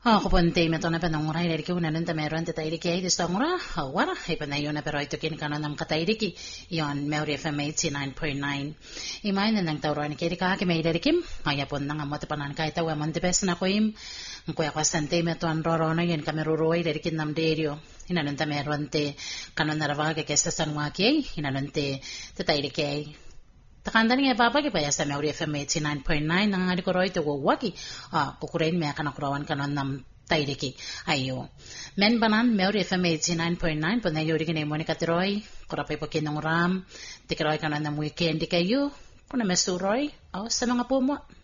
Ako punti me tona panongura iriki unanan ta meron ta tairiki ay distongura hawara ay panayona pero ito kin kanon nam katairiki yon Meuri FM 89.9 imay na nang tawran kiri ka ke may derikim ay pon nang amot panan kay tawa mon depes na koim kuya ko sante me ton rorona yen kameruroy derikin nam derio inanon ta meron te kanon narava ke kesta sanwaki inanon te tairiki ay Takandani nga papa kaya sa Meuri FM 89.9 nang ngadi ko roy to waki kukurain me akan akurawan kanon nam tairiki ayo men banan Meuri FM 89.9 pun ayo digini mo ni katiroy kurapay po kinong ram tikiroy kanon nam weekend kayo kuna mesuroy sa mga pumo